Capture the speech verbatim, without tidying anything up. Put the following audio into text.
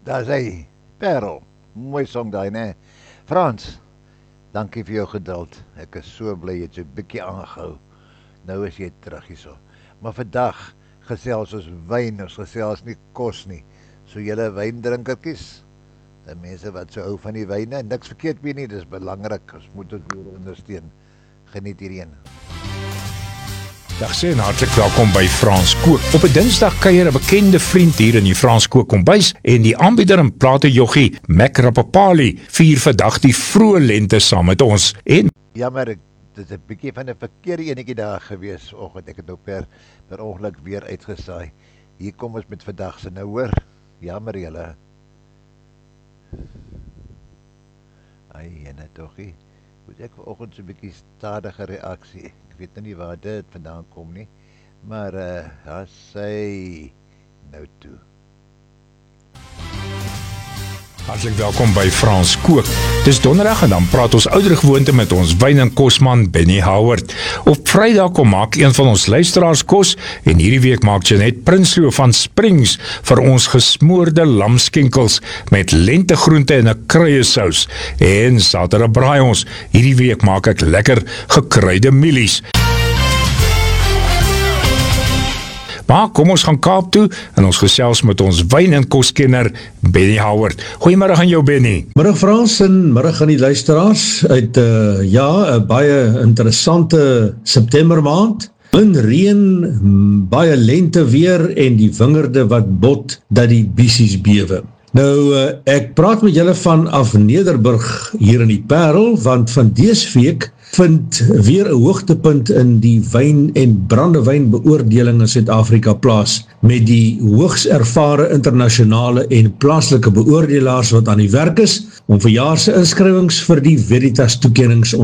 Daar is hy, Parel. Mooi song daai, né? Frans, dankie vir jou geduld. Ek is so bly jy het so 'n bietjie aangehou. Nou is jy terug hierso. Maar vandag gesels ons wyn, ons gesels nie kos nie. So julle wyndrinkertjies, die mense wat so hou van die wyne, niks verkeerd mee nie, dis belangrik. Ons moet dit weer ondersteun. Geniet hierheen. Dag sê en hartlik welkom by Frans Kook. Op 'n Dinsdag kuier 'n bekende vriend hier in die Frans Kook kombuis en die aanbieder en platejoggie Mac Rapapali vier vandag die vroeë lente saam met ons. En Jammer, dit is 'n bietjie van 'n verkeerde enetjie daar gewees oggend. Ek het ook per per ongeluk weer uitgesaai. Hier kom ons met vandag se nou hoor. Jammer julle. Ai, en togie. Moet ek vanoggend so 'n bietjie stadige reaksie. Ek weet nou nie waar dit vandaan kom nie, maar uh, ja, sy nou toe. Hartlik welkom by Frans Kook. Dis donderdag en dan praat ons oudergewoonte met ons wyn- en kosman Benny Howard. Op Vrydag kom maak een van ons luisteraars kos en hierdie week maak Jeanette Prinsloo van Springs vir ons gesmoorde lamskenkels met lentegroente en 'n kruiesous. En Saterdag braai ons. Hierdie week maak ek lekker gekruide mielies. Maar kom ons gaan Kaap toe en ons gesels met ons wyn- en koskenner Benny Howard. Goeiemôre aan jou Benny. Middag Frans en middag aan die luisteraars uit uh, ja, 'n baie interessante September maand. Min reën, baie lente weer en die wingerde wat bot dat die bissies bewe. Nou, uh, ek praat met julle vanaf Nederburg hier in die Parel, want van dese week vind weer 'n hoogtepunt in die wyn- en brandewynbeoordeling in Suid-Afrika plaas, met die hoogs ervare internasionale en plaaslike beoordelaars wat aan die werk is, om vir jaar se inskrywings vir die Veritas toekennings